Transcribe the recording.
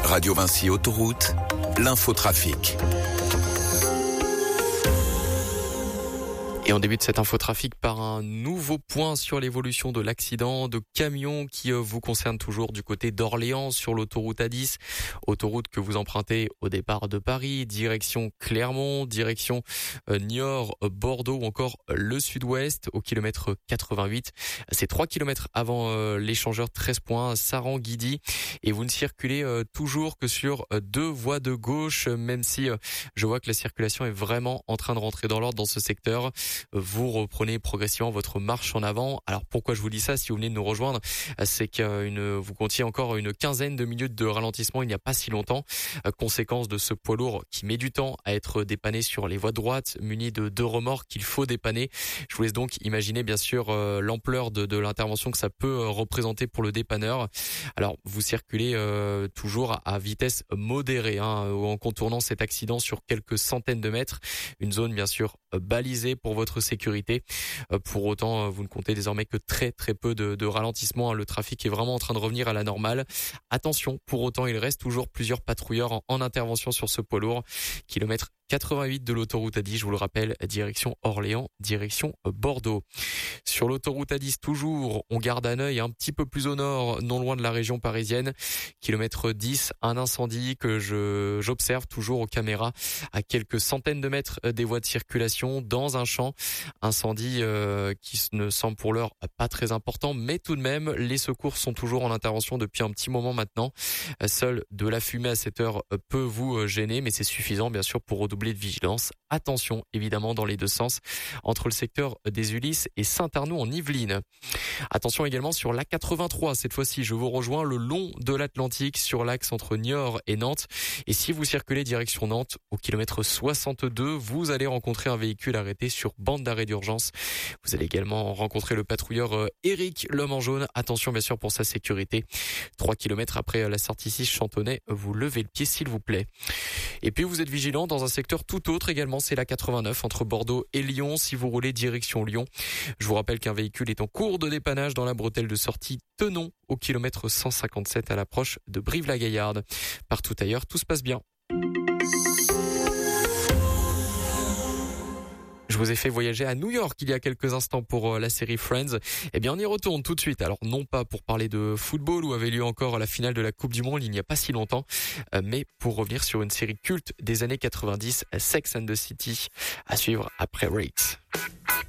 Radio Vinci Autoroute, l'infotrafic. Et on débute cet infotrafic par un nouveau point sur l'évolution de l'accident de camion qui vous concerne toujours du côté d'Orléans sur l'autoroute A10. Autoroute que vous empruntez au départ de Paris, direction Clermont, direction Niort, Bordeaux ou encore le sud-ouest au kilomètre 88. C'est 3 kilomètres avant l'échangeur 13 points, Saran-Guidy. Et vous ne circulez toujours que sur 2 voies de gauche, même si je vois que la circulation est vraiment en train de rentrer dans l'ordre dans ce secteur. Vous reprenez progressivement votre marche en avant. Alors pourquoi je vous dis ça si vous venez de nous rejoindre, c'est que vous comptiez encore une quinzaine de minutes de ralentissement il n'y a pas si longtemps. Conséquence de ce poids lourd qui met du temps à être dépanné sur les voies droites, muni de 2 remorques qu'il faut dépanner. Je vous laisse donc imaginer bien sûr l'ampleur de l'intervention que ça peut représenter pour le dépanneur. Alors vous circulez toujours à vitesse modérée en contournant cet accident sur quelques centaines de mètres. Une zone bien sûr balisée pour votre sécurité. Pour autant, vous ne comptez désormais que très peu de ralentissement. Le trafic est vraiment en train de revenir à la normale. Attention, pour autant, il reste toujours plusieurs patrouilleurs en intervention sur ce poids lourd. Kilomètre 88 de l'autoroute A10, je vous le rappelle, direction Orléans, direction Bordeaux. Sur l'autoroute A10 toujours, on garde un œil un petit peu plus au nord, non loin de la région parisienne. Kilomètre 10, un incendie que j'observe toujours aux caméras à quelques centaines de mètres des voies de circulation dans un champ. Incendie qui ne semble pour l'heure pas très important, mais tout de même, les secours sont toujours en intervention depuis un petit moment maintenant. Seule de la fumée à cette heure peut vous gêner, mais c'est suffisant bien sûr pour redoubler de vigilance. Attention évidemment dans les deux sens entre le secteur des Ulysses et Saint-Arnoux en Yvelines. Attention également sur l'A83, cette fois-ci je vous rejoins le long de l'Atlantique sur l'axe entre Niort et Nantes. Et si vous circulez direction Nantes au kilomètre 62, vous allez rencontrer un véhicule arrêté sur bande d'arrêt d'urgence. Vous allez également rencontrer le patrouilleur Eric, l'homme en jaune. Attention bien sûr pour sa sécurité. 3 kilomètres après la sortie 6 Chantonnay, vous levez le pied s'il vous plaît. Et puis vous êtes vigilant dans un secteur tout autre également, c'est la 89 entre Bordeaux et Lyon si vous roulez direction Lyon. Je vous rappelle qu'un véhicule est en cours de dépannage dans la bretelle de sortie Tenon au kilomètre 157 à l'approche de Brive-la-Gaillarde. Partout ailleurs, tout se passe bien. Je vous ai fait voyager à New York il y a quelques instants pour la série Friends. Eh bien, on y retourne tout de suite. Alors, non pas pour parler de football où avait lieu encore la finale de la Coupe du Monde il n'y a pas si longtemps, mais pour revenir sur une série culte des années 90, Sex and the City, à suivre après Rates.